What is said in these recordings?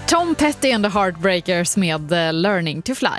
Tom Petty and the Heartbreakers med Learning to Fly.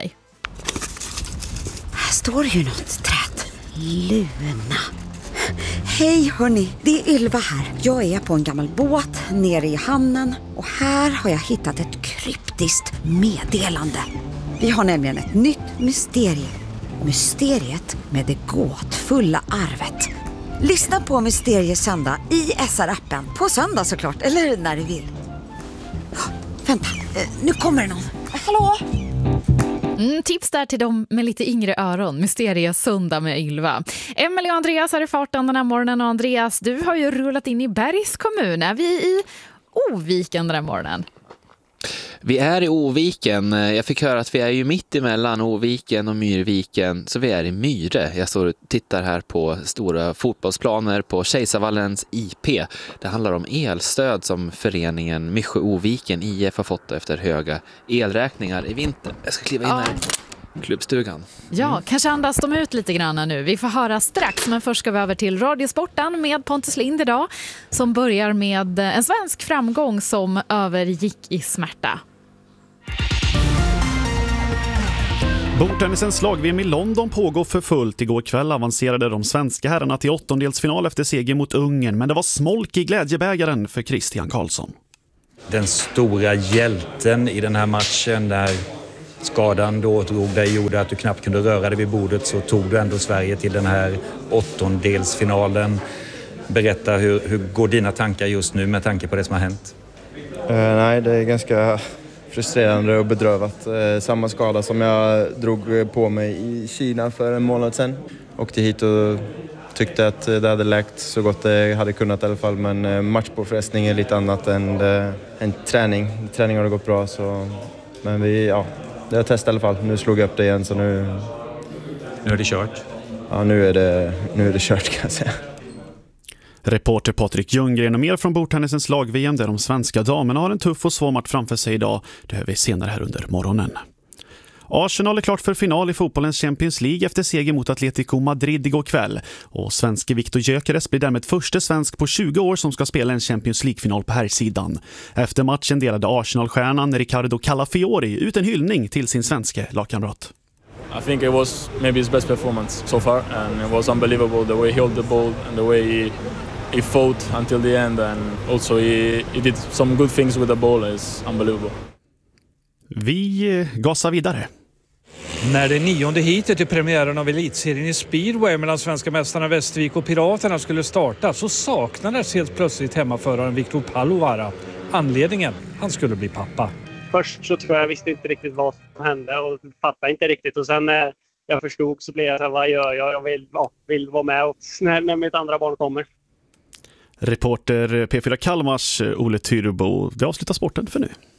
Här står ju något trätt. Luna. Hej hörni, det är Ylva här. Jag är på en gammal båt nere i hamnen och här har jag hittat ett kryptiskt meddelande. Vi har nämligen ett nytt mysterium. Mysteriet med det gåtfulla arvet. Lyssna på Mysteriesöndag i SR-appen. På söndag såklart, eller när du vill. Vänta, nu kommer det någon. Hallå? Tips där till dem med lite yngre öron. Mysteriesöndag med Ylva. Emelie och Andreas är i farten den här morgonen. Och Andreas, du har ju rullat in i Bergs kommun. Är vi i Oviken den här morgonen? Vi är i Oviken. Jag fick höra att vi är ju mitt emellan Oviken och Myrviken. Så vi är i Myre. Jag står och tittar här på stora fotbollsplaner på Kejsarvallens IP. Det handlar om elstöd som föreningen Mysjö Oviken IF har fått efter höga elräkningar i vinter. Jag ska kliva in här i klubbstugan. Ja, kanske andas de ut lite grann nu. Vi får höra strax, men först ska vi över till Radiosporten med Pontus Lind idag. Som börjar med en svensk framgång som övergick i smärta. Bordtennisens lag-VM i London pågår för fullt. Igår kväll avancerade de svenska herrarna till åttondelsfinal efter seger mot Ungern, men det var smolk i glädjebägaren för Christian Karlsson. Den stora hjälten i den här matchen, där skadan då drog dig, gjorde att du knappt kunde röra dig vid bordet, så tog du ändå Sverige till den här åttondelsfinalen. Berätta, hur går dina tankar just nu med tanke på det som har hänt? Nej, det är ganska frustrerande och bedrövat. Samma skada som jag drog på mig i Kina för en månad sedan. Åkte hit och tyckte att det hade läkt så gott det hade kunnat i alla fall. Men matchpåfrestning är lite annat än en träning. Träning har det gått bra, så... Men det har testat i alla fall. Nu slog jag upp det igen, så nu... Nu är det kört? Ja, nu är det kört, kan jag säga. Reporter Patrik Ljunggren och mer från bordtennisens lag-VM där de svenska damerna har en tuff och svår match framför sig idag. Det hör vi senare här under morgonen. Arsenal är klart för final i fotbollens Champions League efter seger mot Atletico Madrid igår kväll. Och svenske Viktor Gyökeres blir därmed första svensk på 20 år som ska spela en Champions League-final på här sidan. Efter matchen delade Arsenal-stjärnan Riccardo Calafiori ut en hyllning till sin svenske lagkamrat. I think it was maybe his best performance so far, and it was unbelievable the way he held the ball and the way he fought until the end, and also he did some good things with the ball. Is unbelievable. Vi gasar vidare. När det 9:e heatet i premiären av elitserien i speedway mellan svenska mästarna Västervik och Piraterna skulle starta, så saknades helt plötsligt hemmaföraren Viktor Palovaara. Anledningen? Han skulle bli pappa. Först så tror jag visste inte riktigt vad som hände och fattade inte riktigt. Och sen när jag förstod så blev jag så här, vad gör jag? Jag vill vara med och när mitt andra barn kommer. Reporter P4 Kalmars Ole Tyrbo. Det avslutar sporten för nu.